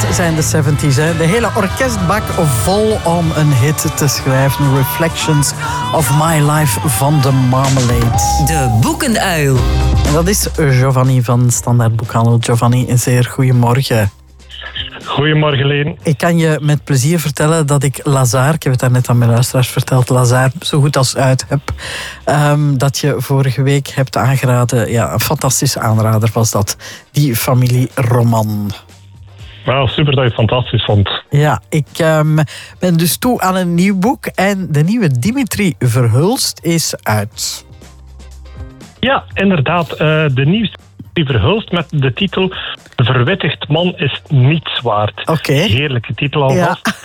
Dat zijn de 70's. Hè. De hele orkestbak vol om een hit te schrijven. Reflections of My Life van de Marmalade. De Boekenuil. En dat is Giovanni van Standaard Boekhandel. Giovanni, een zeer goedemorgen. Goedemorgen, Leen. Ik kan je met plezier vertellen dat ik Lazare, ik heb het daarnet aan mijn luisteraars verteld, Lazare zo goed als uit heb. Dat je vorige week hebt aangeraden. Ja, een fantastische aanrader was dat. Die familieroman. Wel, super dat je het fantastisch vond. Ja, ik ben dus toe aan een nieuw boek. En de nieuwe Dimitri Verhulst is uit. Ja, inderdaad. De nieuwste Verhulst met de titel Verwittigd man is niets waard. Oké. Heerlijke titel alvast. Ja.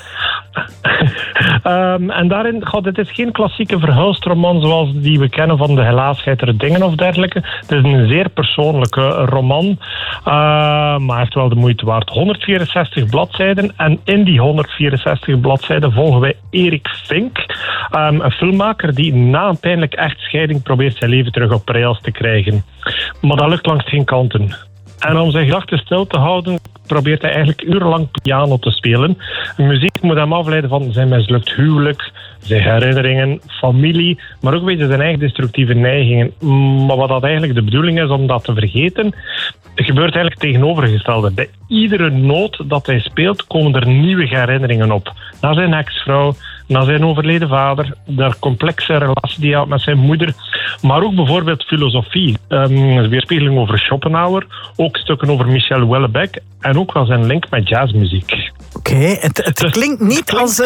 En daarin, het is geen klassieke Verhulst-roman zoals die we kennen van De Helaasheid der Dingen of dergelijke. Het is een zeer persoonlijke roman, maar echt wel de moeite waard. 164 bladzijden en in die 164 bladzijden volgen wij Erik Vink, een filmmaker die na een pijnlijk echtscheiding probeert zijn leven terug op rails te krijgen. Maar dat lukt langs geen kanten. En om zijn gedachten stil te houden, probeert hij eigenlijk urenlang piano te spelen. Muziek moet hem afleiden van zijn mislukt huwelijk, zijn herinneringen, familie, maar ook weer zijn eigen destructieve neigingen. Maar wat dat eigenlijk de bedoeling is om dat te vergeten, gebeurt eigenlijk tegenovergestelde. Bij iedere noot dat hij speelt, komen er nieuwe herinneringen op. Naar zijn ex-vrouw, naar zijn overleden vader, de complexe relatie die hij had met zijn moeder, maar ook bijvoorbeeld filosofie. Weerspiegeling over Schopenhauer, ook stukken over Michel Houellebecq en ook wel zijn link met jazzmuziek. Oké, het klinkt niet als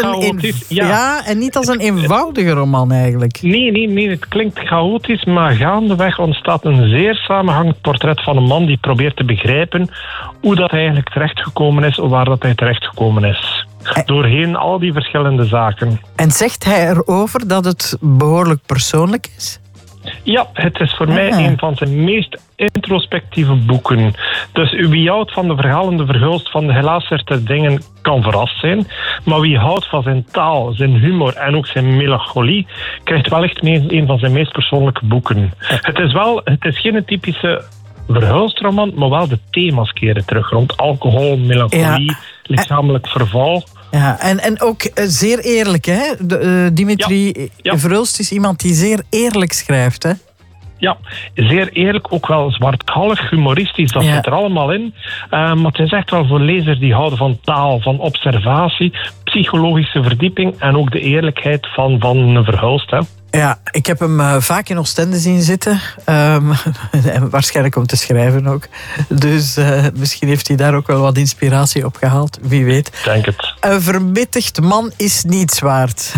een en niet als een eenvoudige roman eigenlijk. Nee, het klinkt chaotisch, maar gaandeweg ontstaat een zeer samenhangend portret van een man die probeert te begrijpen hoe dat hij eigenlijk terechtgekomen is, waar dat hij terechtgekomen is. Doorheen al die verschillende zaken. En zegt hij erover dat het behoorlijk persoonlijk is? Ja, het is voor mij een van zijn meest introspectieve boeken. Dus wie houdt van de verhalende Verhulst van De Helaasheid der Dingen kan verrast zijn. Maar wie houdt van zijn taal, zijn humor en ook zijn melancholie, krijgt wellicht een van zijn meest persoonlijke boeken. Het is geen typische Verhulst-roman, maar wel de thema's keren terug rond alcohol, melancholie, lichamelijk verval. Ja, en ook zeer eerlijk, hè? Dimitri Verhulst is iemand die zeer eerlijk schrijft, hè? Ja, zeer eerlijk, ook wel zwartgallig, humoristisch, dat zit er allemaal in. Maar het is echt wel voor lezers die houden van taal, van observatie, psychologische verdieping en ook de eerlijkheid van Verhulst, hè. Ja, ik heb hem vaak in Oostende zien zitten. Waarschijnlijk om te schrijven ook. Dus misschien heeft hij daar ook wel wat inspiratie op gehaald. Wie weet. Denk het. Een vermittigd man is niets waard.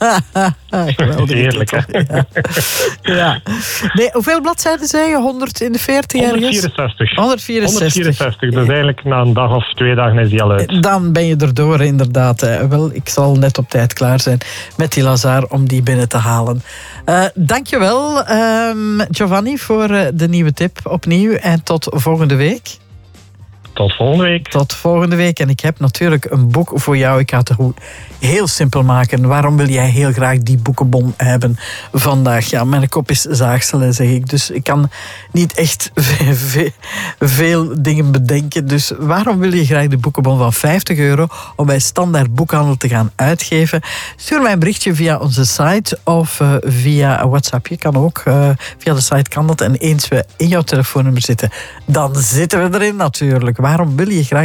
Geweldig. Heerlijk, hè? Ja. Nee, hoeveel bladzijden zei je? 140 ergens? 164. Dus eigenlijk na een dag of 2 dagen is hij al uit. Dan ben je erdoor, inderdaad. Wel, ik zal net op tijd klaar zijn met die Lazare om die binnen te halen. Dankjewel, Giovanni, voor de nieuwe tip opnieuw. En tot volgende week. Tot volgende week. Tot volgende week. En ik heb natuurlijk een boek voor jou. Ik ga het heel simpel maken. Waarom wil jij heel graag die boekenbon hebben vandaag? Ja, mijn kop is zaagsel, zeg ik. Dus ik kan niet echt veel dingen bedenken. Dus waarom wil je graag de boekenbon van €50 om bij Standaard Boekhandel te gaan uitgeven? Stuur mij een berichtje via onze site of via WhatsApp. Je kan ook via de site kan dat. En eens we in jouw telefoonnummer zitten, dan zitten we erin natuurlijk. Waarom wil je graag